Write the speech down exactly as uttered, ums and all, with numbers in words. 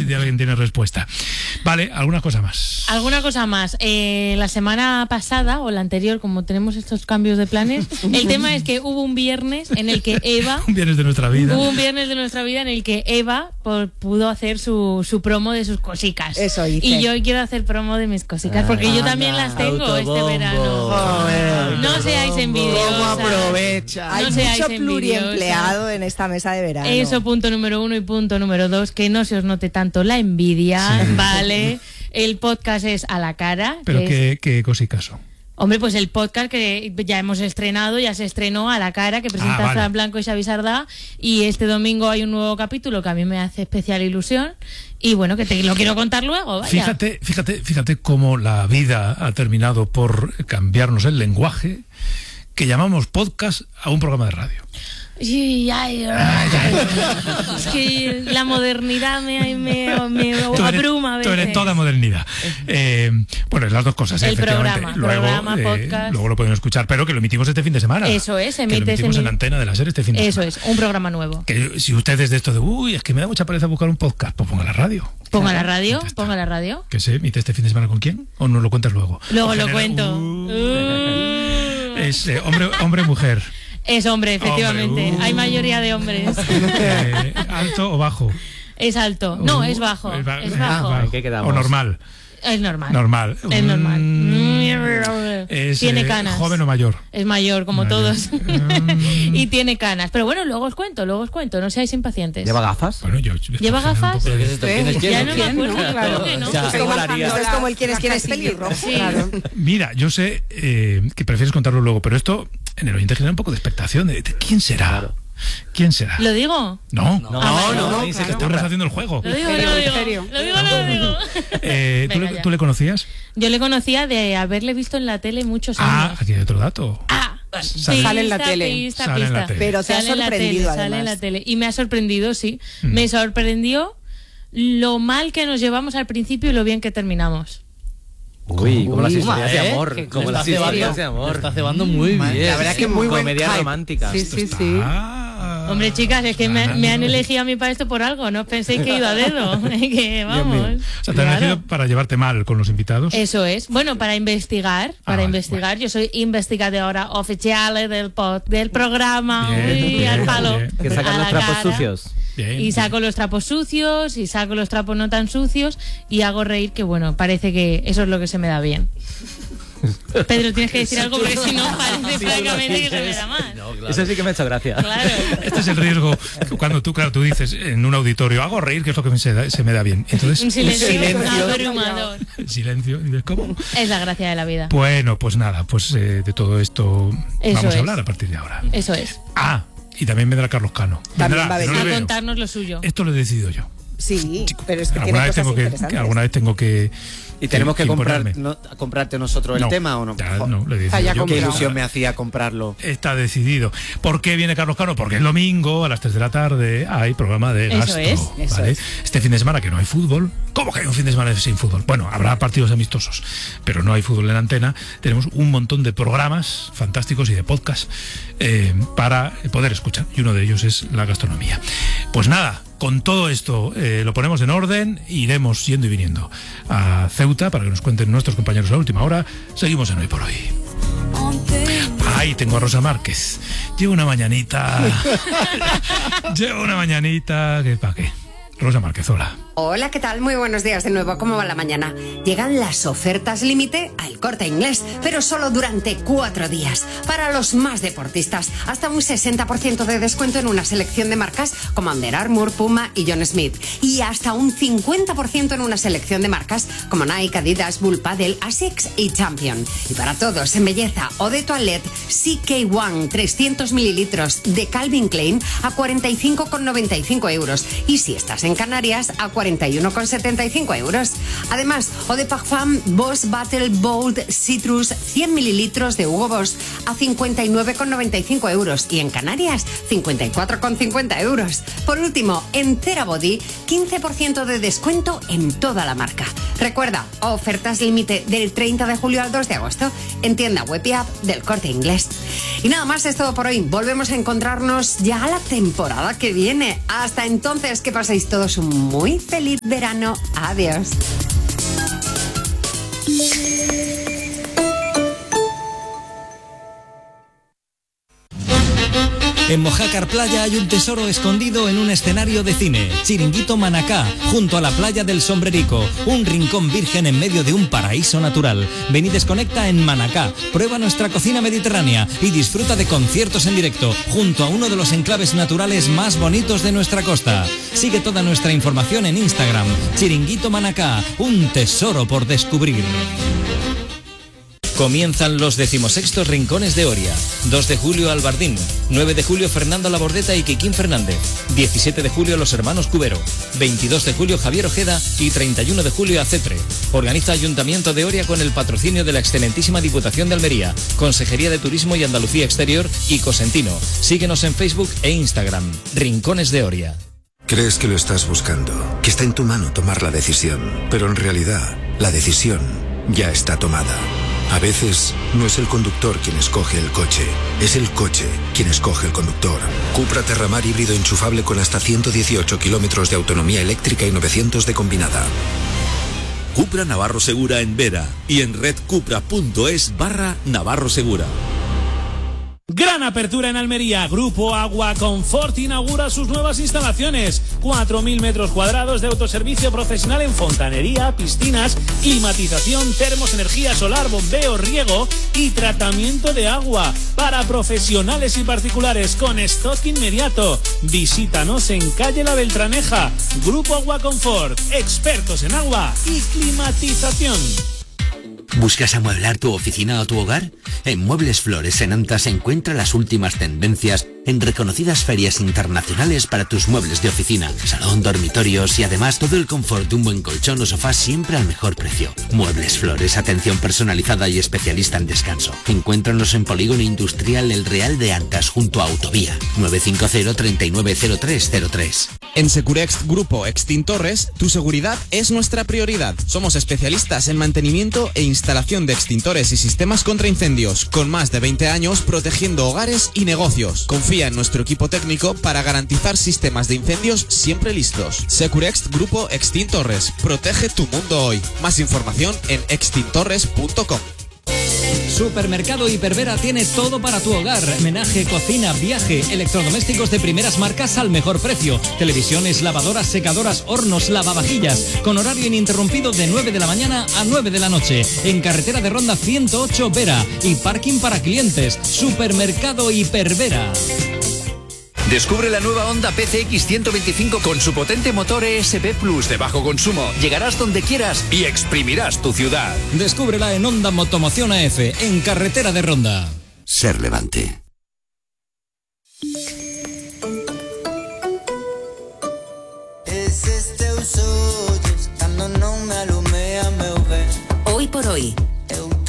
si alguien tiene respuesta. Vale, ¿alguna cosa más? ¿Alguna cosa más? Eh, la semana pasada, o la anterior, como tenemos estos cambios de planes, el tema es que hubo un viernes en el que Eva... un viernes de nuestra vida. Hubo un viernes de nuestra vida en el que Eva por, pudo hacer su, su promo de sus cosicas. Eso hice. Y yo quiero hacer promo de mis cosicas, porque ah, yo también las tengo autobombo. este verano. Joder, no seáis envidiosos. ¿Cómo aprovecha? Hay No seáis mucho envidiosas. pluriempleado en esta mesa de verano. Eso, punto número uno. Y punto número dos, que no se os note tanto la envidia, Sí. ¿vale? El podcast es a la cara. Pero que qué, es, qué cosicas. hombre, pues el podcast que ya hemos estrenado, ya se estrenó a la cara, que presenta Ah, vale. Fran Blanco y Xavi Sardá. Y este domingo hay un nuevo capítulo que a mí me hace especial ilusión. Y bueno, que te lo quiero contar luego, vaya. Fíjate, fíjate, fíjate cómo la vida ha terminado por cambiarnos el lenguaje que llamamos podcast a un programa de radio. Sí, ay, ay. Es que la modernidad me, me, me Tú eres- abruma a Tú veces. eres toda modernidad. Eh, bueno, las dos cosas, El efectivamente. programa, luego, programa, eh, podcast. luego lo pueden escuchar, pero que lo emitimos este fin de semana. Eso es, Que emite lo emitimos ese en mi- la antena de la serie este fin de Eso semana. es, un programa nuevo. Que si ustedes de esto de, uy, es que me da mucha pereza buscar un podcast, pues ponga la radio. Ponga la radio, Ya está. ponga la radio. ¿Que se emite este fin de semana con quién? ¿O nos lo cuentas luego? Luego O lo genera- cuento. Uh, Uh. Es eh, hombre, hombre, mujer. Es hombre, efectivamente. Hombre, uh. Hay mayoría de hombres. Eh, ¿Alto o bajo? Es alto. No, Uh, es bajo. es ba- Es ah, bajo. vale. ¿En qué quedamos? O normal. Es normal. Normal. Es normal. Mm, es, Tiene eh, canas. ¿Joven o mayor? Es mayor, como Mayor. todos. Mm. Y tiene canas. Pero bueno, luego os cuento, luego os cuento. No seáis impacientes. ¿Lleva gafas? Bueno, yo, ¿Lleva gafas? ¿Pero qué es esto? ¿Quién es quién? Ya no me ¿Quién, acuerdo. no? Claro Claro. que no. O sea, Esto es como- molaría. esto es como el quién es quién es pelirrojo. Sí. Claro. Mira, yo sé eh, que prefieres contarlo luego, pero esto en el oyente genera un poco de expectación. De, de ¿Quién será? Claro. ¿Quién será? ¿Lo digo? No, No, Ah, no, bueno. no, No, ni se te claro. estamos ocurra. haciendo el juego. Lo digo, Serio, lo digo. serio. Lo digo, lo digo. Eh, ¿tú, Venga, le, ya. ¿Tú le conocías? Yo le conocía de haberle visto en la tele muchos Ah, años. aquí hay otro dato. Ah, Sale- Sale en la pista, tele. pista, Sale en la pista. tele. Pero te ha Sale en la sorprendido, tele, Sale en además. la tele. Y me ha sorprendido, sí. Mm. Me sorprendió lo mal que nos llevamos al principio y lo bien que terminamos. Uy, como las Uy, historias de ¿eh? amor. Que Como lo las está historias cebando, de amor. lo está cebando muy Man, bien. La verdad es que muy buena buen comedia hype. romántica. Sí, sí, sí. Ah, Hombre, chicas, es que me, ah, me han no. elegido a mí para esto por algo. No penséis que he ido a dedo. Que Dios mío. vamos. O sea, te han Claro. elegido para llevarte mal con los invitados. Eso es. Bueno, para investigar, para vale, investigar. Yo soy investigadora oficial del pod, del programa. Bien, Uy, bien, al palo. bien. Que A sacan la los trapos cara. sucios. Bien, Y saco bien. los trapos sucios y saco los trapos no tan sucios y hago reír, que bueno, parece que eso es lo que se me da bien. Pedro, tienes que decir algo porque si no parece francamente que se me da mal. No, claro. Eso sí que me ha hecho gracia. Claro. Este es el riesgo cuando tú, claro, tú dices en un auditorio, hago reír, que es lo que me se, da- se me da bien. Entonces, Un silencio, silencio, abrumador. silencio. Y ves, ¿cómo? Es la gracia de la vida. Bueno, pues nada, pues eh, de todo esto Eso vamos es. a hablar a partir de ahora. Eso es. Ah, y también vendrá Carlos Cano. También Vendrá, va a que no venir. le A veo. contarnos lo suyo. Esto lo he decidido yo. Sí, pero es que alguna tiene vez cosas tengo que, interesantes. que alguna vez tengo que ¿Y tenemos que, comprar, imponerme. no, comprarte nosotros el No, tema o no? ya, Jo, no, lo he decidido Ah, ya yo. Qué comprado. ilusión me hacía comprarlo. Está decidido. ¿Por qué viene Carlos Cano? Porque el domingo a las tres de la tarde hay programa de Eso gastro. es, eso ¿vale? es. Este fin de semana que no hay fútbol. ¿Cómo que hay un fin de semana sin fútbol? Bueno, habrá partidos amistosos, pero no hay fútbol en la antena. Tenemos un montón de programas fantásticos y de podcast eh, para poder escuchar. Y uno de ellos es la gastronomía. Pues nada, con todo esto eh, lo ponemos en orden. Iremos yendo y viniendo a Ceuta para que nos cuenten nuestros compañeros a la última hora. Seguimos en Hoy por Hoy. Ay, tengo a Rosa Márquez. Llevo una mañanita. Llevo una mañanita. ¿Qué pa' qué? Rosa Márquez, hola. Hola, ¿qué tal? Muy buenos días de nuevo. ¿Cómo va la mañana? Llegan las ofertas límite al Corte Inglés, pero solo durante cuatro días. Para los más deportistas, hasta un sesenta por ciento de descuento en una selección de marcas como Under Armour, Puma y John Smith. Y hasta un cincuenta por ciento en una selección de marcas como Nike, Adidas, Bull Paddle, Asics y Champion. Y para todos en belleza o de toilette, C K uno trescientos mililitros de Calvin Klein a cuarenta y cinco con noventa y cinco euros. Y si estás en Canarias, a cuarenta y uno con setenta y cinco euros. Además, Eau de Parfum Boss Battle Bold Citrus cien mililitros de Hugo Boss a cincuenta y nueve con noventa y cinco euros. Y en Canarias, cincuenta y cuatro con cincuenta euros. Por último, en Therabody, quince por ciento de descuento en toda la marca. Recuerda, ofertas límite del treinta de julio al dos de agosto en tienda web y app del Corte Inglés. Y nada más es todo por hoy. Volvemos a encontrarnos ya la temporada que viene. Hasta entonces, que paséis todos un muy feliz verano. Adiós. En Mojácar Playa hay un tesoro escondido en un escenario de cine. Chiringuito Manacá, junto a la playa del Sombrerico. Un rincón virgen en medio de un paraíso natural. Ven y desconecta en Manacá. Prueba nuestra cocina mediterránea y disfruta de conciertos en directo, junto a uno de los enclaves naturales más bonitos de nuestra costa. Sigue toda nuestra información en Instagram. Chiringuito Manacá, un tesoro por descubrir. Comienzan los decimosextos Rincones de Oria. dos de julio Albardín, nueve de julio Fernando Labordeta y Quiquín Fernández, diecisiete de julio Los Hermanos Cubero, veintidós de julio Javier Ojeda y treinta y uno de julio Acetre. Organiza Ayuntamiento de Oria con el patrocinio de la excelentísima Diputación de Almería, Consejería de Turismo y Andalucía Exterior y Cosentino. Síguenos en Facebook e Instagram. Rincones de Oria. Crees que lo estás buscando, que está en tu mano tomar la decisión, pero en realidad la decisión ya está tomada. A veces no es el conductor quien escoge el coche, es el coche quien escoge el conductor. Cupra Terramar híbrido enchufable con hasta ciento dieciocho kilómetros de autonomía eléctrica y novecientos de combinada. Cupra Navarro Segura en Vera y en redcupra.es barra Navarro Segura. Gran apertura en Almería. Grupo Agua Confort inaugura sus nuevas instalaciones. cuatro mil metros cuadrados de autoservicio profesional en fontanería, piscinas, climatización, termos, energía solar, bombeo, riego y tratamiento de agua para profesionales y particulares con stock inmediato. Visítanos en calle La Beltraneja. Grupo Agua Confort, expertos en agua y climatización. ¿Buscas amueblar tu oficina o tu hogar? En Muebles Flores en Antas encuentra las últimas tendencias en reconocidas ferias internacionales para tus muebles de oficina, salón, dormitorios y además todo el confort de un buen colchón o sofá siempre al mejor precio. Muebles Flores, atención personalizada y especialista en descanso. Encuéntranos en Polígono Industrial El Real de Antas junto a Autovía. nueve cinco cero, treinta y nueve, cero tres cero tres. En Securex Grupo Extintores, tu seguridad es nuestra prioridad. Somos especialistas en mantenimiento e instalación de extintores y sistemas contra incendios, con más de veinte años protegiendo hogares y negocios. Confía en nuestro equipo técnico para garantizar sistemas de incendios siempre listos. Securex Grupo Extintores. Protege tu mundo hoy. Más información en extintores punto com. Supermercado Hipervera tiene todo para tu hogar. Menaje, cocina, viaje, electrodomésticos de primeras marcas al mejor precio. Televisiones, lavadoras, secadoras, hornos, lavavajillas. Con horario ininterrumpido de nueve de la mañana a nueve de la noche. En carretera de Ronda ciento ocho Vera. Y parking para clientes. Supermercado Hipervera. Descubre la nueva Honda P C X ciento veinticinco con su potente motor E S P Plus de bajo consumo. Llegarás donde quieras y exprimirás tu ciudad. Descúbrela en Honda Motomoción A F, en carretera de Ronda. Ser Levante. Hoy por hoy.